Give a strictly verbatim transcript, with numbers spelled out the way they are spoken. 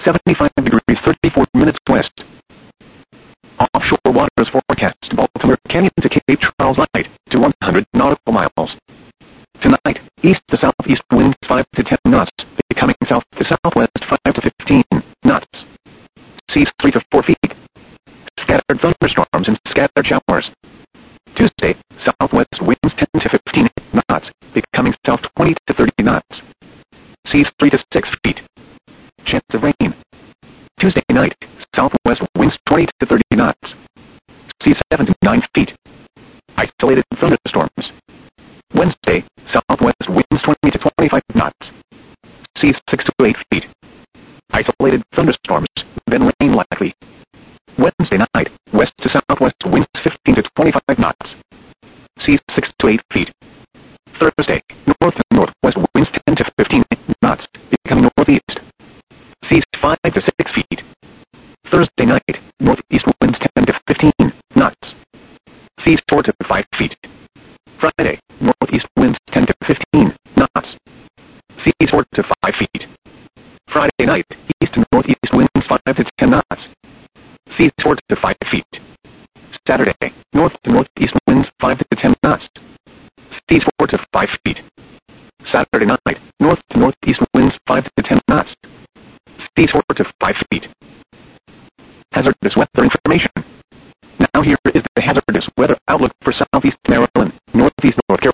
seventy-five degrees thirty-four minutes west. Offshore waters forecast Baltimore Canyon to Cape Charles light to one hundred nautical miles. Tonight, east to southeast winds five to ten knots, becoming south to southwest five to fifteen knots. Seas three to four feet. Scattered thunderstorms and scattered showers. Tuesday, southwest winds ten to fifteen knots, becoming south twenty to thirty knots. Seas three to six feet. Chance of rain. Tuesday night, southwest winds twenty to thirty knots. Seas seven to nine feet. Isolated thunderstorms. Wednesday, southwest winds twenty to twenty-five knots. Seas six to eight feet. Isolated thunderstorms, then rain likely. Wednesday night, west to southwest winds fifteen to twenty-five knots. Seas six to eight feet. Thursday, north to northwest winds ten to fifteen knots, becoming northeast. Seas five to six feet. Thursday night, northeast winds ten to fifteen knots. Seas four to five feet. Friday, northeast winds ten to fifteen knots. Seas four to five feet. Friday night, east to northeast winds five to ten knots. Seas four to five feet. Saturday, north to northeast winds five to ten knots. Seas four to five feet. Saturday night, north to northeast winds five to ten knots. Seas four to five feet. Hazardous weather information. Now here is the hazardous weather outlook for southeast Maryland, northeast North Carolina.